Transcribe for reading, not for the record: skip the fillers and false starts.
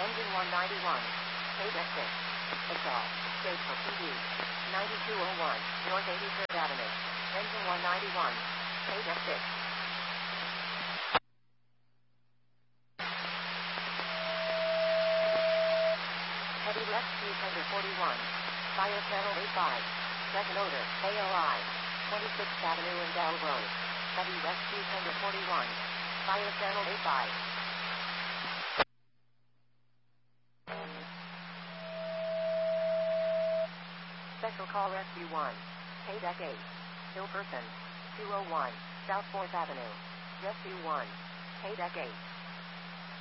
Engine 191. KDEC 6. Exhaust. State for PD. 9201. North 83rd Avenue. Engine 191. KDEC 6. Heavy left speed under 41. Fire channel 85. Second order. AOI. 26th Avenue and Dell Road. Heavy west speed under 41. Fire channel 85. Special call Rescue 1. KDEC 8. Hill Person. 201. South 4th Avenue. Rescue 1. KDEC 8.